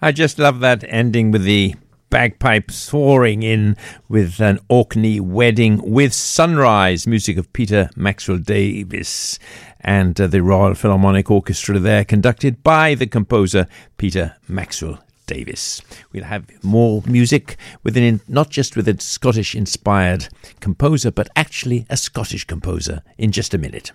I just love that ending with the bagpipes soaring in with an Orkney wedding with sunrise, music of Peter Maxwell Davies and the Royal Philharmonic Orchestra there, conducted by the composer Peter Maxwell Davies. We'll have more music not just with a Scottish-inspired composer, but actually a Scottish composer in just a minute.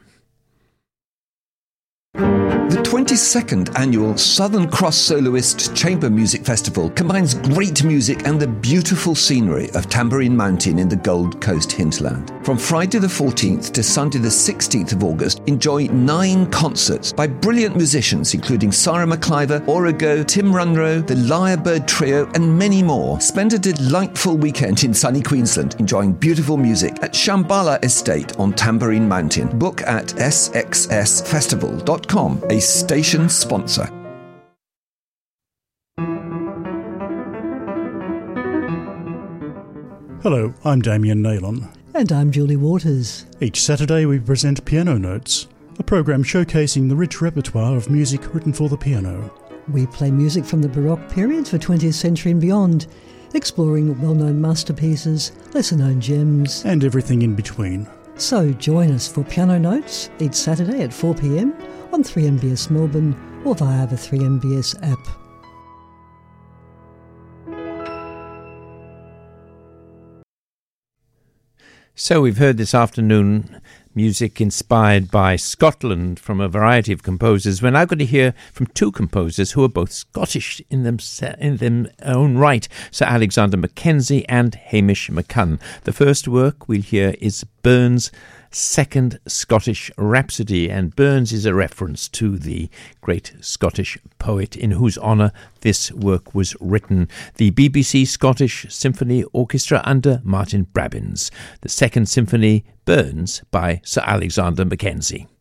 The 22nd annual Southern Cross Soloist Chamber Music Festival combines great music and the beautiful scenery of Tambourine Mountain in the Gold Coast hinterland. From Friday the 14th to Sunday the 16th of August, enjoy 9 concerts by brilliant musicians including Sarah McIver, Origo, Tim Runro, the Lyrebird Trio and many more. Spend a delightful weekend in sunny Queensland enjoying beautiful music at Shambhala Estate on Tambourine Mountain. Book at sxsfestival.com, a station sponsor. Hello, I'm Damien Naylon. And I'm Julie Waters. Each Saturday we present Piano Notes, a programme showcasing the rich repertoire of music written for the piano. We play music from the Baroque period for 20th century and beyond, exploring well-known masterpieces, lesser-known gems, and everything in between. So join us for Piano Notes each Saturday at 4 p.m. on 3MBS Melbourne or via the 3MBS app. So we've heard this afternoon music inspired by Scotland from a variety of composers. We're now going to hear from 2 composers who are both Scottish in their own right, Sir Alexander Mackenzie and Hamish McCunn. The first work we'll hear is Burns' Second Scottish Rhapsody, and Burns is a reference to the great Scottish poet in whose honour this work was written. The BBC Scottish Symphony Orchestra under Martin Brabbins. The Second Symphony, Burns, by Sir Alexander Mackenzie.